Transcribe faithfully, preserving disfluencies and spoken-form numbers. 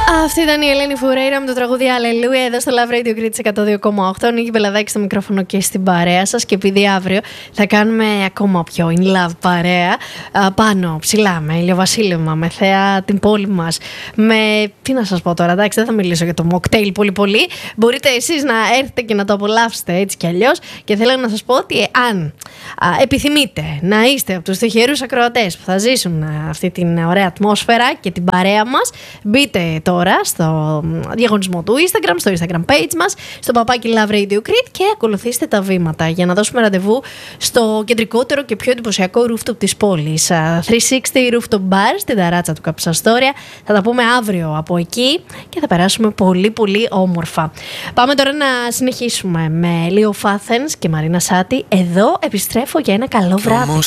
Αυτή ήταν η Ελένη Φουρέιρα με το τραγούδι Αλληλούια εδώ στο Love Radio Crits εκατό δύο κόμμα οκτώ. Νίκη Μπελαδάκη στο μικρόφωνο και στην παρέα σας. Και επειδή αύριο θα κάνουμε ακόμα πιο in love παρέα, πάνω ψηλά με ηλιοβασίλεμα, με θέα την πόλη μας, με. Τι να σας πω τώρα, εντάξει, δεν θα μιλήσω για το mocktail πολύ πολύ. Μπορείτε εσείς να έρθετε και να το απολαύσετε έτσι κι αλλιώς. Και θέλω να σας πω ότι αν α, επιθυμείτε να είστε από τους τυχερούς ακροατές που θα ζήσουν αυτή την ωραία ατμόσφαιρα και την παρέα μας, μπείτε τώρα στο διαγωνισμό του Instagram, στο Instagram page μας, στο παπάκι Love Radio Crit και ακολουθήστε τα βήματα για να δώσουμε ραντεβού στο κεντρικότερο και πιο εντυπωσιακό rooftop της πόλης. τριακόσια εξήντα Rooftop Bar στην ταράτσα του Καψαστόρια. Θα τα πούμε αύριο από εκεί και θα περάσουμε πολύ πολύ όμορφα. Πάμε τώρα να συνεχίσουμε με Leo Fathens και Μαρίνα Σάτι. Εδώ επιστρέφω για ένα καλό βράδυ.